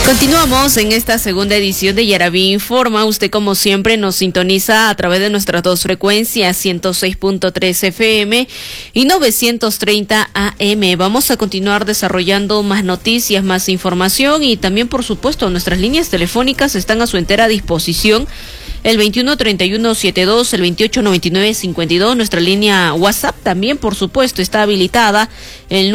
Continuamos en esta segunda edición de Yaraví Informa. Usted, como siempre, nos sintoniza a través de nuestras dos frecuencias, 106.3 FM y 930 AM. Vamos a continuar desarrollando más noticias, más información y también, por supuesto, nuestras líneas telefónicas están a su entera disposición. El 213172, el 289952, nuestra línea WhatsApp también, por supuesto, está habilitada, el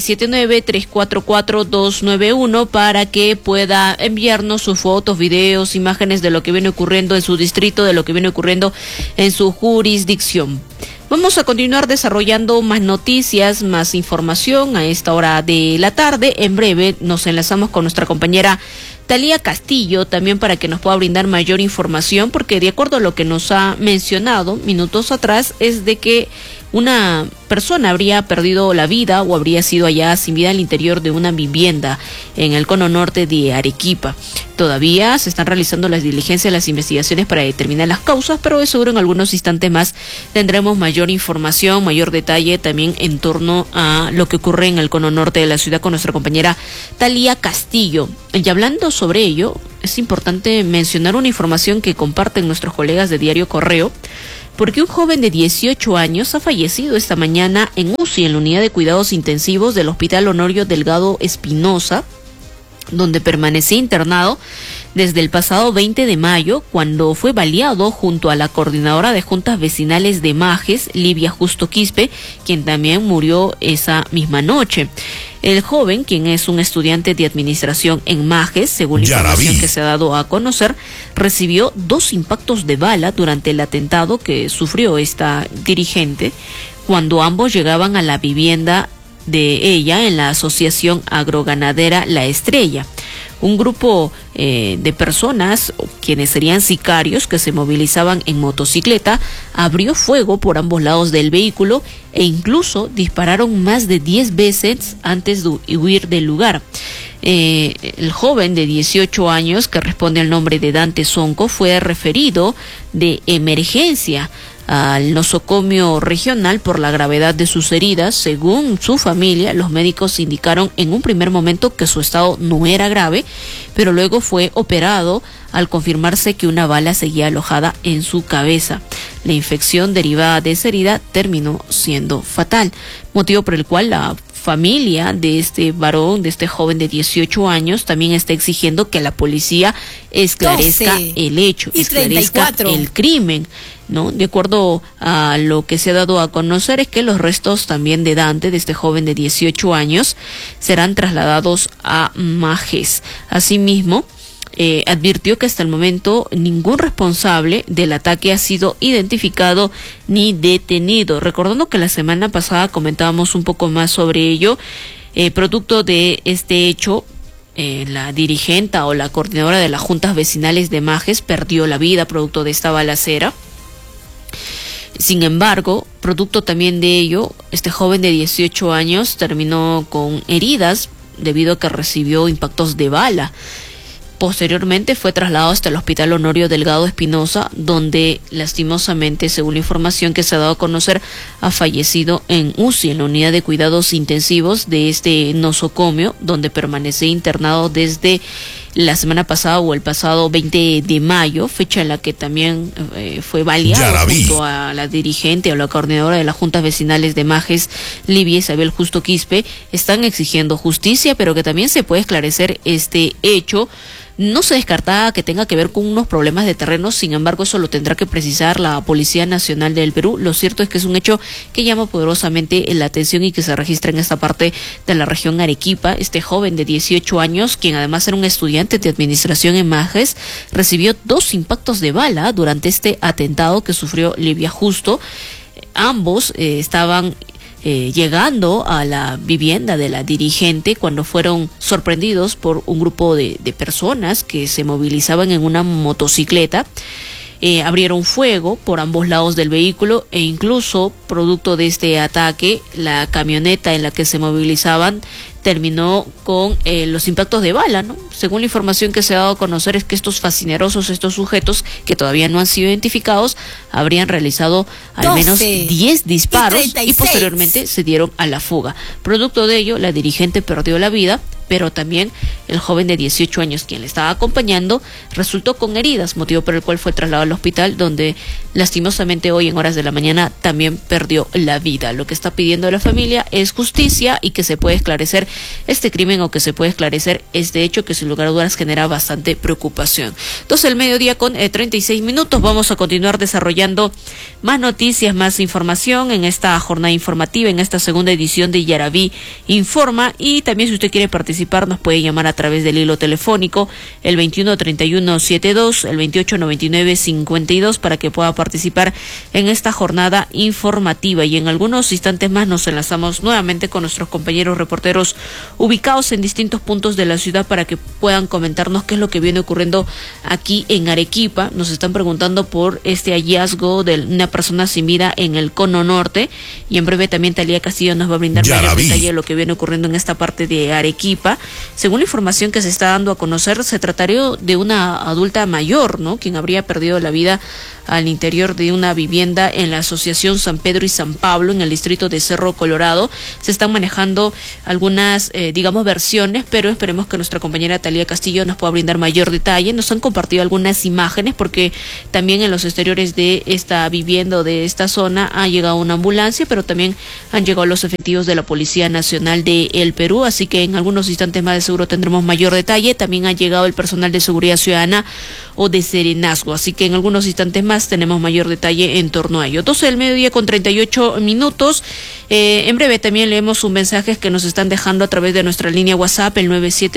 979-344-291, para que pueda enviarnos sus fotos, videos, imágenes de lo que viene ocurriendo en su distrito, de lo que viene ocurriendo en su jurisdicción. Vamos a continuar desarrollando más noticias, más información a esta hora de la tarde. En breve nos enlazamos con nuestra compañera Talía Castillo, también para que nos pueda brindar mayor información, porque de acuerdo a lo que nos ha mencionado minutos atrás, es de que una persona habría perdido la vida o habría sido hallada sin vida al interior de una vivienda en el cono norte de Arequipa. Todavía se están realizando las diligencias, las investigaciones para determinar las causas, pero de seguro en algunos instantes más tendremos mayor información, mayor detalle también en torno a lo que ocurre en el cono norte de la ciudad con nuestra compañera Talía Castillo. Y hablando sobre ello, es importante mencionar una información que comparten nuestros colegas de Diario Correo, porque un joven de 18 años ha fallecido esta mañana en UCI, en la unidad de cuidados intensivos del Hospital Honorio Delgado Espinosa, donde permanecía internado desde el pasado 20 de mayo, cuando fue baleado junto a la coordinadora de juntas vecinales de Majes, Livia Justo Quispe, quien también murió esa misma noche. El joven, quien es un estudiante de administración en Majes, según la información que se ha dado a conocer, recibió 2 impactos de bala durante el atentado que sufrió esta dirigente cuando ambos llegaban a la vivienda de ella en la asociación agroganadera La Estrella. Un grupo de personas, quienes serían sicarios que se movilizaban en motocicleta, abrió fuego por ambos lados del vehículo e incluso dispararon más de 10 veces antes de huir del lugar. El joven de 18 años, que responde al nombre de Dante Sonco, fue referido de emergencia al nosocomio regional por la gravedad de sus heridas. Según su familia, los médicos indicaron en un primer momento que su estado no era grave, pero luego fue operado al confirmarse que una bala seguía alojada en su cabeza. La infección derivada de esa herida terminó siendo fatal, motivo por el cual la familia de este varón, de este joven de 18 años, también está exigiendo que la policía esclarezca el hecho, esclarezca el crimen, ¿no? De acuerdo a lo que se ha dado a conocer, es que los restos también de Dante, de este joven de 18 años, serán trasladados a Majes. Asimismo, advirtió que hasta el momento ningún responsable del ataque ha sido identificado ni detenido. Recordando que la semana pasada comentábamos un poco más sobre ello, producto de este hecho, la dirigente o la coordinadora de las juntas vecinales de Majes perdió la vida producto de esta balacera. Sin embargo, producto también de ello, este joven de 18 años terminó con heridas debido a que recibió impactos de bala. Posteriormente fue trasladado hasta el Hospital Honorio Delgado Espinosa, donde lastimosamente, según la información que se ha dado a conocer, ha fallecido en UCI, en la unidad de cuidados intensivos de este nosocomio, donde permanece internado desde la semana pasada o el pasado 20 de mayo, fecha en la que también fue baleado junto a la dirigente o la coordinadora de las juntas vecinales de Majes, Livia Isabel Justo Quispe. Están exigiendo justicia, pero que también se puede esclarecer este hecho. No se descarta que tenga que ver con unos problemas de terreno, sin embargo eso lo tendrá que precisar la Policía Nacional del Perú. Lo cierto es que es un hecho que llama poderosamente la atención y que se registra en esta parte de la región Arequipa. Este joven de 18 años, quien además era un estudiante de administración en Majes, recibió 2 impactos de bala durante este atentado que sufrió Livia Justo. Ambos estaban llegando a la vivienda de la dirigente cuando fueron sorprendidos por un grupo de personas que se movilizaban en una motocicleta. Abrieron fuego por ambos lados del vehículo e incluso, producto de este ataque, la camioneta en la que se movilizaban terminó con los impactos de bala, ¿no? Según la información que se ha dado a conocer, es que estos fascinerosos, estos sujetos que todavía no han sido identificados, habrían realizado al menos 10 disparos y posteriormente se dieron a la fuga. Producto de ello, la dirigente perdió la vida, pero también el joven de 18 años, quien le estaba acompañando, resultó con heridas, motivo por el cual fue trasladado al hospital, donde lastimosamente hoy en horas de la mañana también perdió la vida. Lo que está pidiendo la familia es justicia y que se pueda esclarecer este crimen, o que se pueda esclarecer este hecho que sin lugar a dudas genera bastante preocupación. Entonces, el mediodía con 36 minutos, vamos a continuar desarrollando más noticias, más información en esta jornada informativa, en esta segunda edición de Yaraví Informa. Y también, si usted quiere participar, nos puede llamar a través del hilo telefónico el 21-31-72, el 28-99-52, para que pueda participar en esta jornada informativa. Y en algunos instantes más nos enlazamos nuevamente con nuestros compañeros reporteros ubicados en distintos puntos de la ciudad para que puedan comentarnos qué es lo que viene ocurriendo aquí en Arequipa. Nos están preguntando por este hallazgo de una persona sin vida en el Cono Norte, y en breve también Talía Castillo nos va a brindar mayor detalle de lo que viene ocurriendo en esta parte de Arequipa. Según la información que se está dando a conocer, se trataría de una adulta mayor, ¿no?, quien habría perdido la vida al interior de una vivienda en la asociación San Pedro y San Pablo, en el distrito de Cerro Colorado. Se están manejando algunas, versiones, pero esperemos que nuestra compañera Talía Castillo nos pueda brindar mayor detalle. Nos han compartido algunas imágenes, porque también en los exteriores de esta vivienda o de esta zona ha llegado una ambulancia, pero también han llegado los efectivos de la Policía Nacional de El Perú, así que en algunos instantes más de seguro tendremos mayor detalle. También ha llegado el personal de Seguridad Ciudadana o de Serenazgo, así que en algunos instantes más tenemos mayor detalle en torno a ello. 12 del mediodía con 38 minutos. En breve también leemos sus mensajes que nos están dejando a través de nuestra línea WhatsApp, el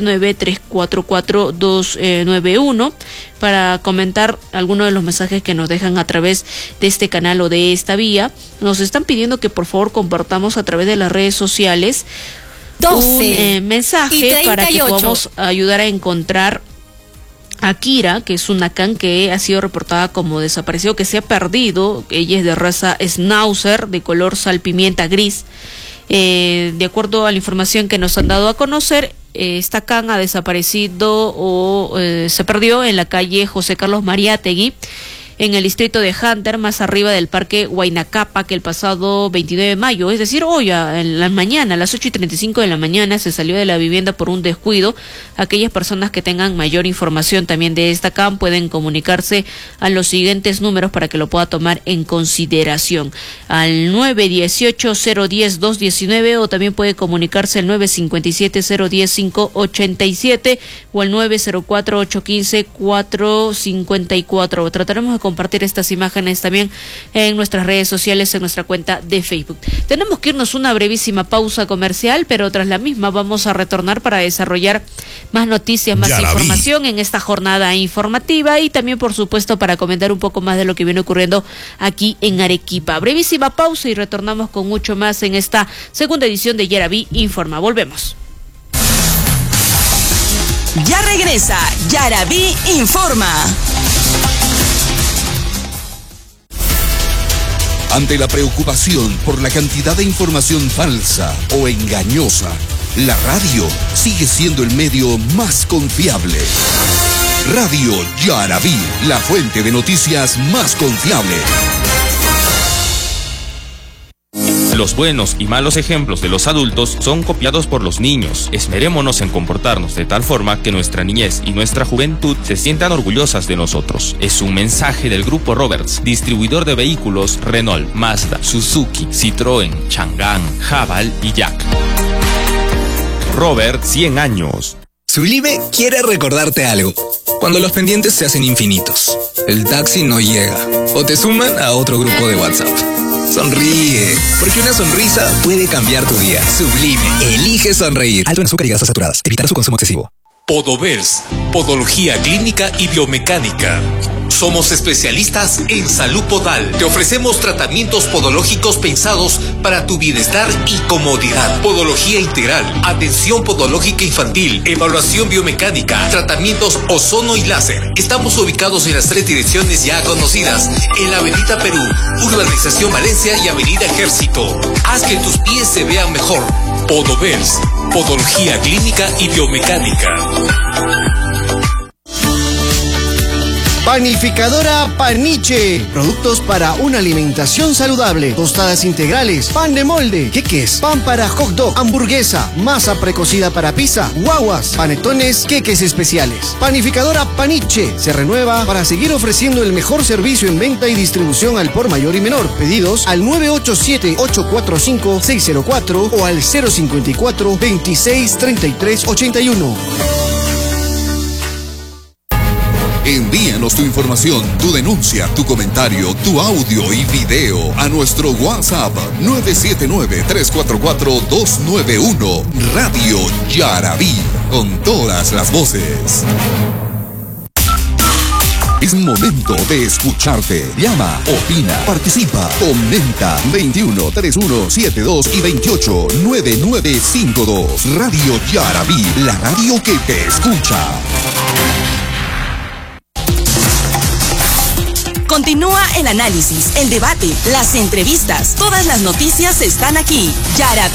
979-344-291, para comentar algunos de los mensajes que nos dejan a través de este canal o de esta vía. Nos están pidiendo que por favor compartamos a través de las redes sociales un mensaje para que podamos ayudar a encontrar a Kira, que es una can que ha sido reportada como desaparecido, que se ha perdido. Ella es de raza Schnauzer, de color salpimienta gris. De acuerdo a la información que nos han dado a conocer, esta can ha desaparecido o se perdió en la calle José Carlos Mariátegui, en el distrito de Hunter, más arriba del Parque Huaynacapa, que el pasado 29 de mayo, es decir, hoy en la mañana, a las 8:35 de la mañana, se salió de la vivienda por un descuido. Aquellas personas que tengan mayor información también de esta CAM pueden comunicarse a los siguientes números para que lo pueda tomar en consideración: al 918-010-219, o también puede comunicarse al 957-010-587 o al 904-815-454. Trataremos de compartir estas imágenes también en nuestras redes sociales, en nuestra cuenta de Facebook. Tenemos que irnos una brevísima pausa comercial, pero tras la misma vamos a retornar para desarrollar más noticias, más información en esta jornada informativa, y también, por supuesto, para comentar un poco más de lo que viene ocurriendo aquí en Arequipa. Brevísima pausa y retornamos con mucho más en esta segunda edición de Yaraví Informa. Volvemos. Ya regresa Yaraví Informa. Ante la preocupación por la cantidad de información falsa o engañosa, la radio sigue siendo el medio más confiable. Radio Yaraví, la fuente de noticias más confiable. Los buenos y malos ejemplos de los adultos son copiados por los niños. Esmerémonos en comportarnos de tal forma que nuestra niñez y nuestra juventud se sientan orgullosas de nosotros. Es un mensaje del Grupo Roberts, distribuidor de vehículos Renault, Mazda, Suzuki, Citroën, Chang'an, Haval y Jack. Robert, 100 años. Sublime quiere recordarte algo. Cuando los pendientes se hacen infinitos, el taxi no llega o te suman a otro grupo de WhatsApp. Sonríe, porque una sonrisa puede cambiar tu día. Sublime, elige sonreír. Alto en azúcar y grasas saturadas. Evitar su consumo excesivo. Podovers, Podología Clínica y Biomecánica. Somos especialistas en salud podal. Te ofrecemos tratamientos podológicos pensados para tu bienestar y comodidad. Podología integral, atención podológica infantil, evaluación biomecánica, tratamientos ozono y láser. Estamos ubicados en las 3 direcciones ya conocidas: en la Avenida Perú, Urbanización Valencia y Avenida Ejército. Haz que tus pies se vean mejor. Podovers, Podología Clínica y Biomecánica. Panificadora Paniche. Productos para una alimentación saludable. Tostadas integrales, pan de molde, queques, pan para hot dog, hamburguesa, masa precocida para pizza, guaguas, panetones, queques especiales. Panificadora Paniche se renueva para seguir ofreciendo el mejor servicio en venta y distribución al por mayor y menor. Pedidos al 987-845-604 o al 054-263381. Envíanos tu información, tu denuncia, tu comentario, tu audio y video a nuestro WhatsApp 979-344-291. Radio Yarabí, con todas las voces. Es momento de escucharte. Llama, opina, participa, comenta. 21 31 72 y 28 9952. Radio Yarabí, la radio que te escucha. Continúa el análisis, el debate, las entrevistas. Todas las noticias están aquí. Yarabí.